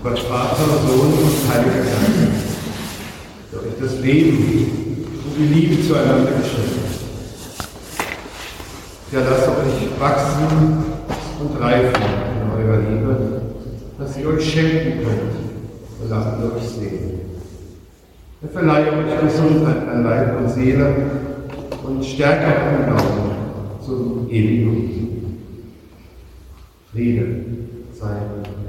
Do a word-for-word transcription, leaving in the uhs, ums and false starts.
Gott Vater, Sohn und Heiliger Geist, der euch das Leben und die Liebe zueinander geschenkt hat. Ja, lasst euch wachsen und reifen in eurer Liebe, dass ihr euch schenken könnt und lasst euch sehen. Er verleihe euch Gesundheit an Leib und Seele und stärke auch im Glauben zum ewigen Friede sei